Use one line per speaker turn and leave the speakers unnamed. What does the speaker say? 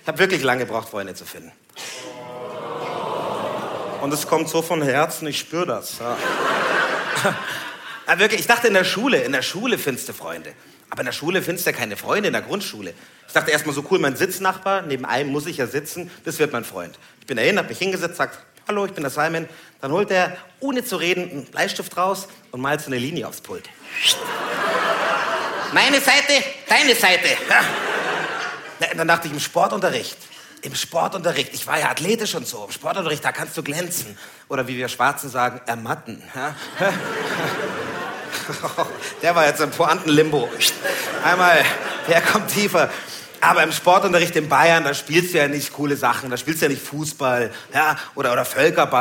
Ich habe wirklich lange gebraucht, Freunde zu finden. Und es kommt so von Herzen, ich spüre das. Ja. Ja, wirklich, ich dachte in der Schule findest du Freunde. Aber in der Schule findest du ja keine Freunde, in der Grundschule. Ich dachte erstmal so cool, mein Sitznachbar, neben einem muss ich ja sitzen, das wird mein Freund. Ich bin dahin, hab mich hingesetzt, sagt, hallo, ich bin der Simon. Dann holt er, ohne zu reden, einen Bleistift raus und malt so eine Linie aufs Pult. Meine Seite, deine Seite. Ja, dann dachte ich, im Sportunterricht, ich war ja athletisch und so, im Sportunterricht, da kannst du glänzen. Oder wie wir Schwarzen sagen, ermatten. Ja? Der war jetzt im Pointenlimbo. Einmal, der kommt tiefer. Aber im Sportunterricht in Bayern, da spielst du ja nicht coole Sachen, da spielst du ja nicht Fußball, ja, oder Völkerball.